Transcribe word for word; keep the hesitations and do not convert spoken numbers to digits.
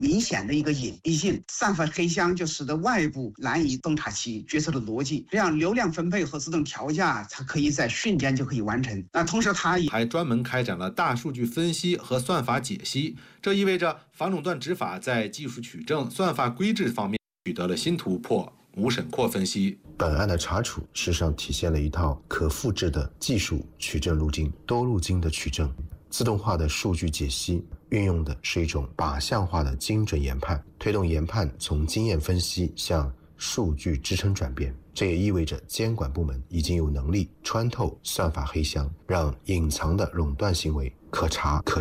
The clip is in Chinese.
明显的一个隐蔽性，散发黑箱就使得外部难以洞察其决策的逻辑，这样流量分配和自动调价它可以在瞬间就可以完成。那同时它也还专门开展了大数据分析和算法解析，这意味着反垄断执法在技术取证、算法规制方面取得了新突破。吴沈阔分析， 本案的查处事实上体现了一套可复制的技术取证路径，多路径的取证，自动化的数据解析，运用的是一种靶向化的精准研判，推动研判从经验分析向数据支撑转变。这也意味着监管部门已经有能力穿透算法黑箱，让隐藏的垄断行为可查可